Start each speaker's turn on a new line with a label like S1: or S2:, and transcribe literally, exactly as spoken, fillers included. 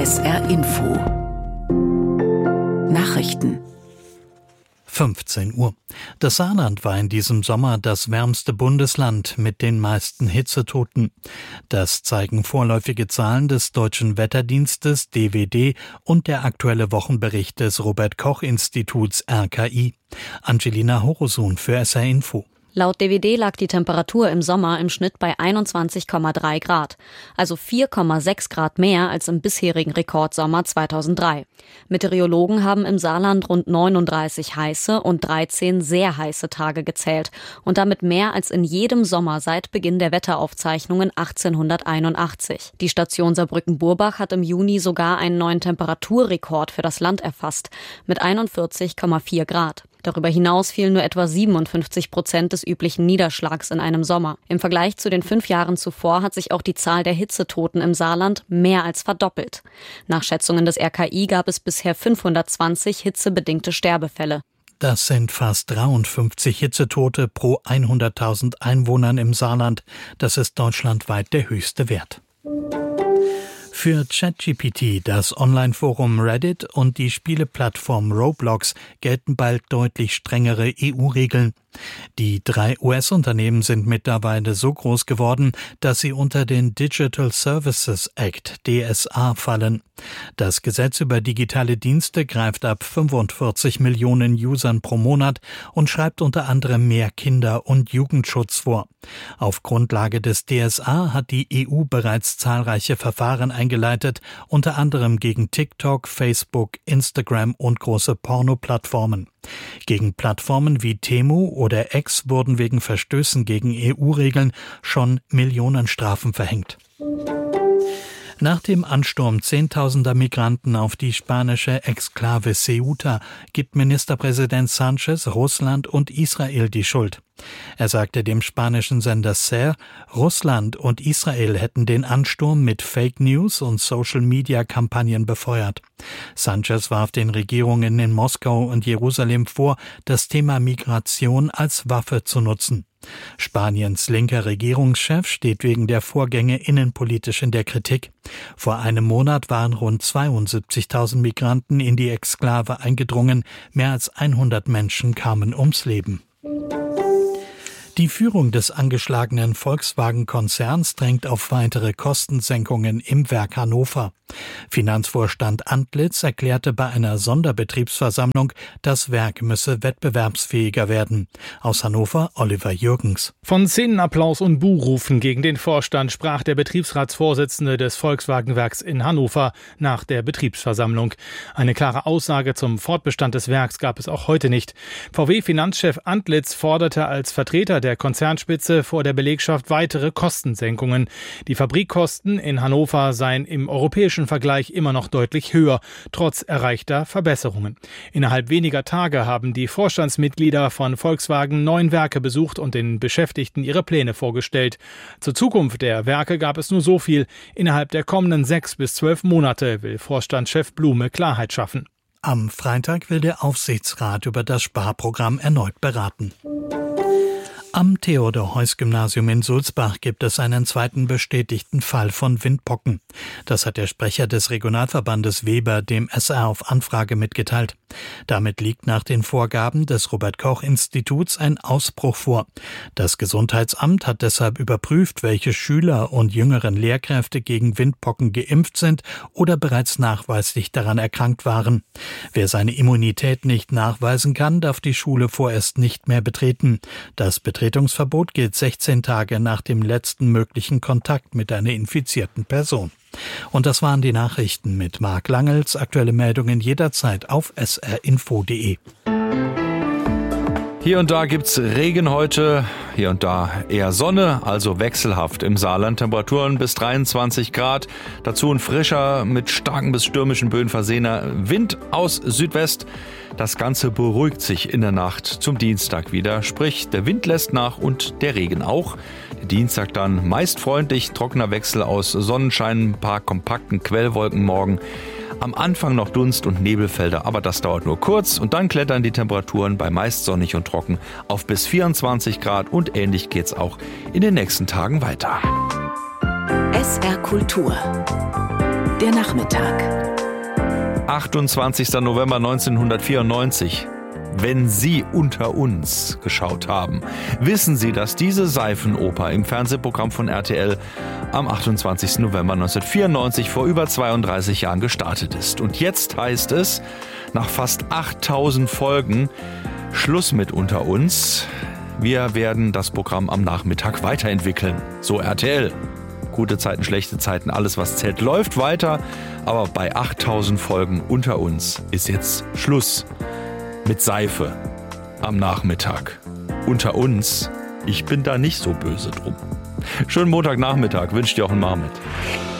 S1: S R Info Nachrichten
S2: fünfzehn Uhr. Das Saarland war in diesem Sommer das wärmste Bundesland mit den meisten Hitzetoten. Das zeigen vorläufige Zahlen des Deutschen Wetterdienstes D W D und der aktuelle Wochenbericht des Robert-Koch-Instituts R K I. Angelina Horosun für S R Info.
S3: Laut D W D lag die Temperatur im Sommer im Schnitt bei einundzwanzig Komma drei Grad, also vier Komma sechs Grad mehr als im bisherigen Rekordsommer zweitausenddrei. Meteorologen haben im Saarland rund neununddreißig heiße und dreizehn sehr heiße Tage gezählt und damit mehr als in jedem Sommer seit Beginn der Wetteraufzeichnungen achtzehnhunderteinundachtzig. Die Station Saarbrücken-Burbach hat im Juni sogar einen neuen Temperaturrekord für das Land erfasst, mit einundvierzig Komma vier Grad. Darüber hinaus fielen nur etwa siebenundfünfzig Prozent des üblichen Niederschlags in einem Sommer. Im Vergleich zu den fünf Jahren zuvor hat sich auch die Zahl der Hitzetoten im Saarland mehr als verdoppelt. Nach Schätzungen des R K I gab es bisher fünfhundertzwanzig hitzebedingte Sterbefälle.
S2: Das sind fast dreiundfünfzig Hitzetote pro hunderttausend Einwohnern im Saarland. Das ist deutschlandweit der höchste Wert. Für ChatGPT, das Online-Forum Reddit und die Spieleplattform Roblox gelten bald deutlich strengere E U-Regeln. Die drei U S-Unternehmen sind mittlerweile so groß geworden, dass sie unter den Digital Services Act D S A fallen. Das Gesetz über digitale Dienste greift ab fünfundvierzig Millionen Usern pro Monat und schreibt unter anderem mehr Kinder- und Jugendschutz vor. Auf Grundlage des D S A hat die E U bereits zahlreiche Verfahren eingeleitet, unter anderem gegen TikTok, Facebook, Instagram und große Porno-Plattformen. Gegen Plattformen wie Temu oder X wurden wegen Verstößen gegen E U-Regeln schon Millionenstrafen verhängt. Nach dem Ansturm zehntausender Migranten auf die spanische Exklave Ceuta gibt Ministerpräsident Sánchez Russland und Israel die Schuld. Er sagte dem spanischen Sender S E R, Russland und Israel hätten den Ansturm mit Fake News und Social-Media-Kampagnen befeuert. Sánchez warf den Regierungen in Moskau und Jerusalem vor, das Thema Migration als Waffe zu nutzen. Spaniens linker Regierungschef steht wegen der Vorgänge innenpolitisch in der Kritik. Vor einem Monat waren rund zweiundsiebzigtausend Migranten in die Exklave eingedrungen. Mehr als hundert Menschen kamen ums Leben. Die Führung des angeschlagenen Volkswagen-Konzerns drängt auf weitere Kostensenkungen im Werk Hannover. Finanzvorstand Antlitz erklärte bei einer Sonderbetriebsversammlung, das Werk müsse wettbewerbsfähiger werden. Aus Hannover Oliver Jürgens.
S4: Von Szenenapplaus und Buhrufen gegen den Vorstand sprach der Betriebsratsvorsitzende des Volkswagen-Werks in Hannover nach der Betriebsversammlung. Eine klare Aussage zum Fortbestand des Werks gab es auch heute nicht. V W-Finanzchef Antlitz forderte als Vertreter der Konzernspitze vor der Belegschaft weitere Kostensenkungen. Die Fabrikkosten in Hannover seien im europäischen Vergleich immer noch deutlich höher, trotz erreichter Verbesserungen. Innerhalb weniger Tage haben die Vorstandsmitglieder von Volkswagen neun Werke besucht und den Beschäftigten ihre Pläne vorgestellt. Zur Zukunft der Werke gab es nur so viel. Innerhalb der kommenden sechs bis zwölf Monate will Vorstandschef Blume Klarheit schaffen.
S2: Am Freitag will der Aufsichtsrat über das Sparprogramm erneut beraten. Am Theodor-Heuss-Gymnasium in Sulzbach gibt es einen zweiten bestätigten Fall von Windpocken. Das hat der Sprecher des Regionalverbandes Weber dem S R auf Anfrage mitgeteilt. Damit liegt nach den Vorgaben des Robert-Koch-Instituts ein Ausbruch vor. Das Gesundheitsamt hat deshalb überprüft, welche Schüler und jüngeren Lehrkräfte gegen Windpocken geimpft sind oder bereits nachweislich daran erkrankt waren. Wer seine Immunität nicht nachweisen kann, darf die Schule vorerst nicht mehr betreten. Das Betretungsverbot gilt sechzehn Tage nach dem letzten möglichen Kontakt mit einer infizierten Person. Und das waren die Nachrichten mit Marc Langels. Aktuelle Meldungen jederzeit auf s r info punkt d e.
S5: Hier und da gibt's Regen heute, hier und da eher Sonne, also wechselhaft im Saarland. Temperaturen bis dreiundzwanzig Grad, dazu ein frischer, mit starken bis stürmischen Böen versehener Wind aus Südwest. Das Ganze beruhigt sich in der Nacht zum Dienstag wieder, sprich der Wind lässt nach und der Regen auch. Der Dienstag dann meist freundlich, trockener Wechsel aus Sonnenschein, ein paar kompakten Quellwolken morgen. Am Anfang noch Dunst- und Nebelfelder, aber das dauert nur kurz und dann klettern die Temperaturen bei meist sonnig und trocken auf bis vierundzwanzig Grad und ähnlich geht's auch in den nächsten Tagen weiter.
S1: S R Kultur. Der Nachmittag.
S5: achtundzwanzigster November neunzehnhundertvierundneunzig. Wenn Sie Unter uns geschaut haben, wissen Sie, dass diese Seifenoper im Fernsehprogramm von R T L am achtundzwanzigsten November neunzehnhundertvierundneunzig vor über zweiunddreißig Jahren gestartet ist. Und jetzt heißt es, nach fast achttausend Folgen, Schluss mit Unter uns. Wir werden das Programm am Nachmittag weiterentwickeln. So R T L. Gute Zeiten, schlechte Zeiten, alles was zählt, läuft weiter. Aber bei achttausend Folgen Unter uns ist jetzt Schluss. Mit Seife am Nachmittag. Unter uns, ich bin da nicht so böse drum. Schönen Montagnachmittag, wünscht Jochen Marmit.